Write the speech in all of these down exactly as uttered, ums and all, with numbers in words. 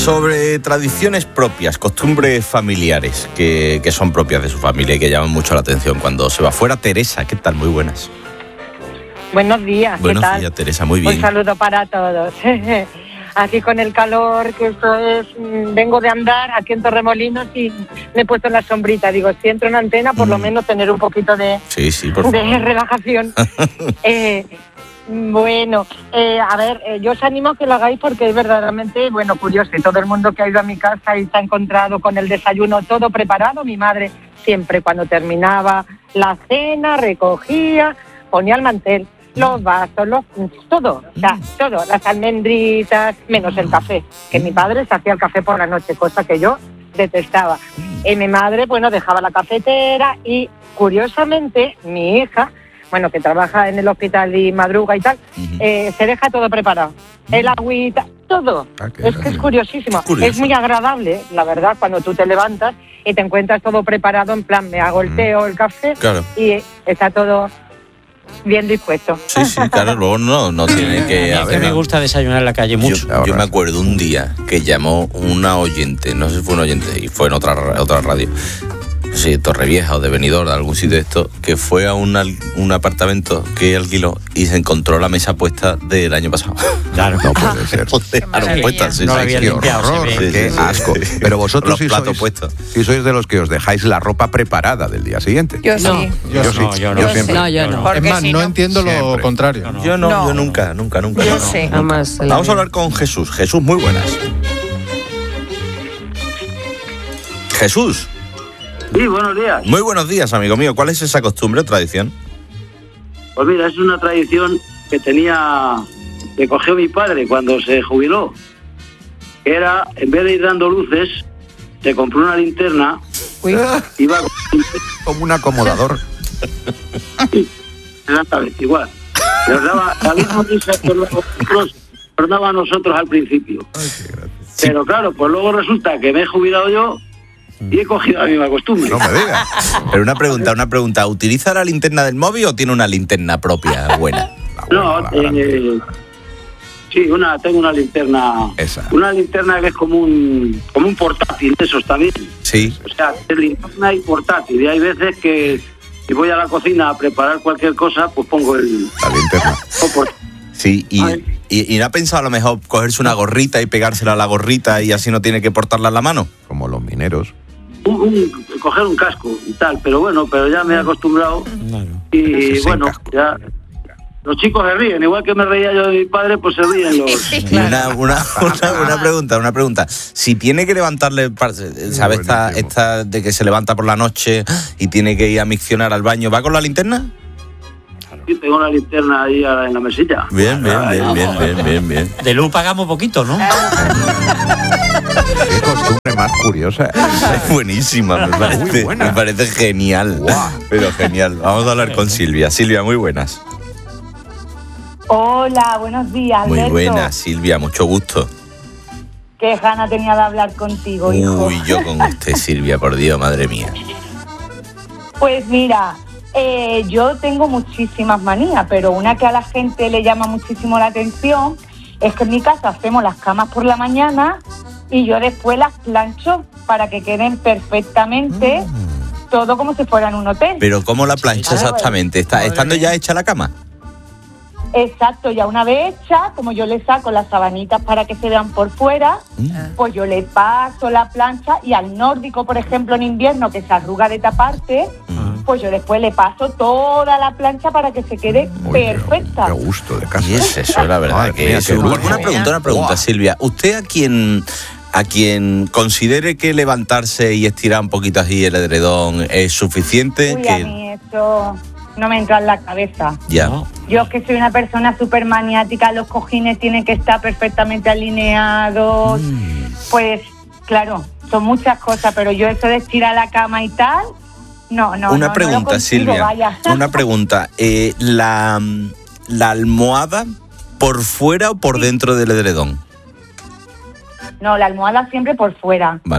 Sobre tradiciones propias, costumbres familiares que, que son propias de su familia y que llaman mucho la atención cuando se va fuera. Teresa, ¿qué tal? Muy buenas. Buenos días, ¿qué Buenos tal? días, Teresa, muy bien. Un saludo para todos. Aquí con el calor, que esto es... Vengo de andar aquí en Torremolinos y me he puesto en la sombrita. Digo, si entro en antena, por mm. lo menos tener un poquito de, sí, sí, por de favor. relajación. eh, bueno, eh, a ver, eh, yo os animo a que lo hagáis porque es verdaderamente, bueno, curioso. Todo el mundo que ha ido a mi casa y se ha encontrado con el desayuno todo preparado. Mi madre siempre cuando terminaba la cena recogía, ponía el mantel, los vasos, los, todo, o sea, todo, las almendritas, menos el café, que mi padre se hacía el café por la noche, cosa que yo detestaba. Y mi madre, bueno, dejaba la cafetera y, curiosamente, mi hija, bueno, que trabaja en el hospital y madruga y tal, uh-huh. eh, se deja todo preparado. Uh-huh. El agüita, todo. Ah, es que es curiosísimo. Curioso. Es muy agradable, la verdad, cuando tú te levantas y te encuentras todo preparado, en plan, me hago el té o el café, claro. Y está todo bien dispuesto. Sí, sí, claro, luego no, no tiene que... A, a ver, me gusta desayunar en la calle mucho. Yo, yo me acuerdo un día que llamó una oyente, no sé si fue una oyente, y fue en otra, otra radio, sí, Torrevieja o de Benidorm, de algún sitio de esto, que fue a un, un apartamento que alquiló y se encontró la mesa puesta del año pasado. Claro, no puede ser. Dejaron puestas, sí, no sí, había qué horror, sí, sí, qué sí, asco. Sí, sí. Pero vosotros sí sois, sí sois de los que os dejáis la ropa preparada del día siguiente. Yo sí. No, yo, yo sí. No, yo no. Yo siempre. No, yo no. Es más, si no, no entiendo siempre. lo contrario. No, no. Yo no, no, yo nunca, nunca, nunca. Yo no, sé. No. Jamás. Vamos a hablar con Jesús. Jesús, muy buenas. Jesús. Sí, buenos días. Muy buenos días, amigo mío. ¿Cuál es esa costumbre o tradición? Pues mira, es una tradición que tenía, que cogió mi padre cuando se jubiló. Que era, en vez de ir dando luces, se compró una linterna. Uy. Iba como un acomodador. Sí, exactamente, igual. Nos daba la misma risa que nosotros, nos daba a nosotros al principio. Ay, qué gracia. Pero claro, pues luego resulta que me he jubilado yo y he cogido la misma costumbre. No me digas. Pero una pregunta, una pregunta. ¿Utiliza la linterna del móvil o tiene una linterna propia buena? No, eh, sí, una, tengo una linterna. Esa. Una linterna que es como un, como un portátil de esos también. Sí. O sea, es linterna y portátil. Y hay veces que si voy a la cocina a preparar cualquier cosa, pues pongo el... La linterna. Sí, y, y, y ¿no ha pensado a lo mejor cogerse una gorrita y pegársela a la gorrita y así no tiene que portarla en la mano? Como los mineros. Un, un, coger un casco y tal, pero bueno, pero ya me he acostumbrado. Claro. Y sí, bueno, ya... Los chicos se ríen, igual que me reía yo de mi padre, pues se ríen los... Y una, una, una, una pregunta, una pregunta. Si tiene que levantarle, ¿sabes? Esta, esta de que se levanta por la noche y tiene que ir a miccionar al baño, ¿va con la linterna? Sí, tengo una linterna ahí en la mesilla. Bien, bien, bien, bien, bien, bien, bien. De luz pagamos poquito, ¿no? Qué costumbre más curiosa. Es buenísima, me parece, me parece genial. Wow. Pero genial. Vamos a hablar con Silvia. Silvia, muy buenas. Hola, buenos días, Muy Alberto. buenas, Silvia, mucho gusto. Qué gana tenía de hablar contigo, hijo. Uy, yo con usted, Silvia, por Dios, madre mía. Pues mira, eh, yo tengo muchísimas manías, pero una que a la gente le llama muchísimo la atención es que en mi casa hacemos las camas por la mañana y yo después las plancho para que queden perfectamente, mm. todo como si fuera en un hotel. Pero ¿cómo la plancha exactamente? ¿Está, ¿Estando ya hecha la cama? Exacto, ya una vez hecha, como yo le saco las sabanitas para que se vean por fuera, mm. pues yo le paso la plancha y al nórdico, por ejemplo, en invierno, que se arruga de esta parte, mm. pues yo después le paso toda la plancha para que se quede Muy perfecta. Qué gusto de casa. Y es eso, la verdad. Ay, que mira, es una pregunta, una pregunta, wow. Silvia. ¿Usted a quien, a quien considere que levantarse y estirar un poquito así el edredón es suficiente? Uy, que... a mí eso... no me entra en la cabeza. Ya. Yo que soy una persona súper maniática, los cojines tienen que estar perfectamente alineados. Mm. Pues, claro, son muchas cosas, pero yo eso de estirar la cama y tal, no, no, Una no, pregunta, no lo consigo, Silvia. Vaya. Una pregunta. Eh, la, ¿La almohada por fuera o por sí. dentro del edredón? No, la almohada siempre por fuera. Vale.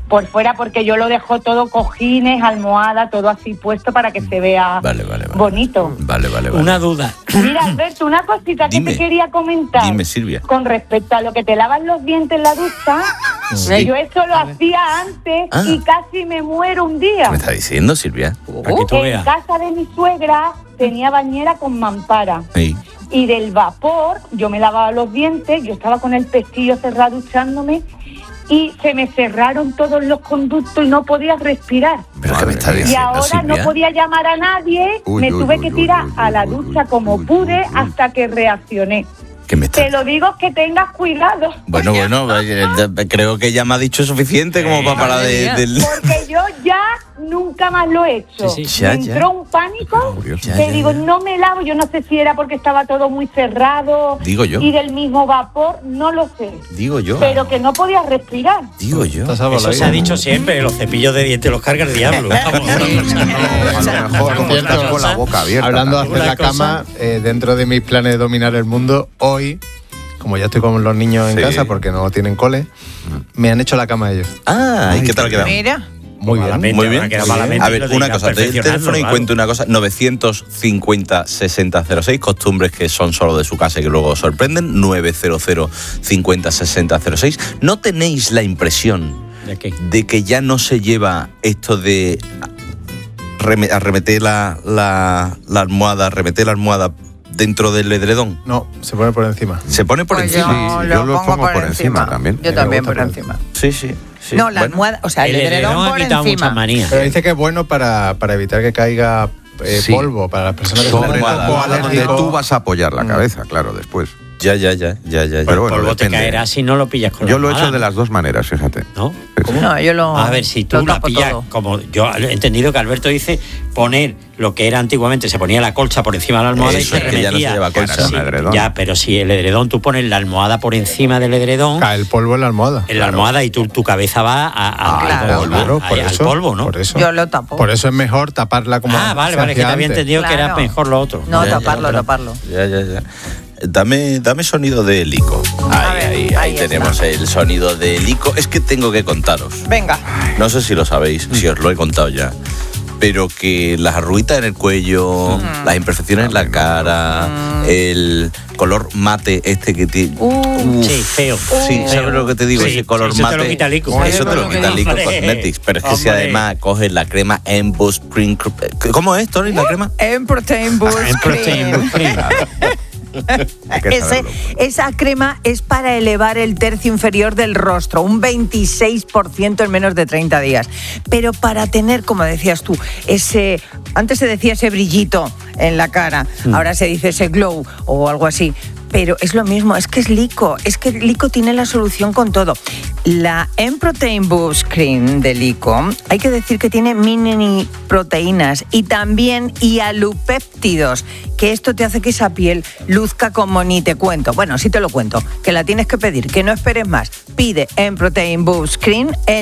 por fuera, porque yo lo dejo todo cojines, almohada, todo así puesto para que se vea vale, vale, vale. bonito. Vale, vale, vale. Una duda. Mira, Alberto, una cosita Dime. que te quería comentar. Dime, Silvia. Con respecto a lo que te lavas los dientes en la ducha, Sí. yo eso lo hacía antes Ah. y casi me muero un día. ¿Me está diciendo, Silvia? Para que tú En veas. casa de mi suegra tenía bañera con mampara. Sí. Y del vapor, yo me lavaba los dientes, yo estaba con el pestillo cerrado duchándome y se me cerraron todos los conductos y no podía respirar. ¿Pero qué me está Y diciendo, ahora Silvia? no podía llamar a nadie, Uy, me uy, tuve uy, que uy, tirar uy, a la uy, ducha uy, como uy, pude uy, uy. hasta que reaccioné. ¿Qué me está Te lo digo que tengas cuidado. Bueno, bueno, eh, eh, creo que ya me ha dicho suficiente como para parar de... del- Porque yo ya nunca más lo he hecho. Sí, sí. Ya, me ya. entró un pánico Ya, que ya, digo, ya. no me lavo. Yo no sé si era porque estaba todo muy cerrado. Digo yo. Y del mismo vapor, no lo sé. Digo yo. Pero que no podía respirar. Digo yo. Eso se ha dicho siempre, los cepillos de dientes los carga el diablo. Vamos, A lo mejor como Cierto. estás con la boca abierta. Hablando de hacer Una la cama, eh, dentro de mis planes de dominar el mundo, hoy, como ya estoy con los niños en Sí. casa porque no tienen cole, me han hecho la cama ellos. Ah, ¿y qué tal ha quedado? Mira. Muy bien. Malamente, Muy ahora bien. queda malamente A y ver, lo una digas cosa, te doy el perfeccionando, teléfono y claro. cuento una cosa. novecientos cincuenta sesenta cero seis, costumbres que son solo de su casa y que luego sorprenden. novecientos cincuenta sesenta cero seis. ¿No tenéis la impresión ¿De qué? de que ya no se lleva esto de reme- arremeter la, la, la almohada, arremeter la almohada dentro del edredón? No, se pone por encima. Se pone por Pues encima. yo Sí, lo yo lo pongo pongo por encima también. Yo Me también gusta por por encima. Sí, sí. sí. No, la Bueno, almohada, o sea, el, El edredón edredón ha por quitado encima. muchas manías. Pero dice que es bueno para, para evitar que caiga eh, Sí. polvo para las personas que Sobre son Almohada, todo almohada donde alérgicos. tú vas a apoyar la cabeza, claro, después. Ya, ya, ya, ya, ya. ya. Pero bueno, polvo te depende. caerá si no lo pillas con la Yo lo he hecho almohada, de las dos maneras, fíjate. ¿no? No, yo lo. A ver, si tú lo la tapo pillas, todo. como yo he entendido que Alberto dice, poner lo que era antiguamente, se ponía la colcha por encima de la almohada Eso y se es que ya no se remetía. lleva colcha. Sí, Era un edredón. ya, pero si el edredón, tú pones la almohada por encima del edredón, Cae el polvo en la almohada. en la almohada y tú, tu cabeza va a, a- Ah, al claro. polvo, Claro, ahí, por al eso, polvo, ¿no? Por eso. Yo lo tapo. Por eso es mejor taparla como Ah, vale, se vale, que te hacía había antes. entendido que era Claro. mejor lo otro. No, Ya, ya, taparlo, pero- taparlo. Ya, ya, ya. Dame, dame sonido de helico. A Ahí, ver, ahí, ahí, ahí está. tenemos el sonido de helico. Es que tengo que contaros. Venga. No sé si lo sabéis, si os lo he contado ya. Pero que las arruguitas en el cuello, las imperfecciones en la cara, el color mate este que tiene. Uh, Sí, feo. Sí, ¿sabes lo que te digo? Sí, Ese color eso te mate. lo quita Lico. Eso te lo Hombre. quita Lico Hombre. Cosmetics. Pero es que si Hombre. además coges la crema Emboss Spring. ¿Cómo es, Tony, la crema? en Protein Boost En Protein Cream. Boost Cream. Hay que Ese- saberlo. esa crema es para elevar el tercio inferior del rostro, un veintiséis por ciento en menos de treinta días. Pero para tener, como decías tú, ese, antes se decía ese brillito en la cara, ahora se dice ese glow o algo así. Pero es lo mismo, es que es Lico, es que Lico tiene la solución con todo. La M-Protein Boost Cream de Lico, hay que decir que tiene mini proteínas y también hialupéptidos, que esto te hace que esa piel luzca como ni te cuento. Bueno, sí te lo cuento, que la tienes que pedir, que no esperes más. Pide M-Protein Boost Cream en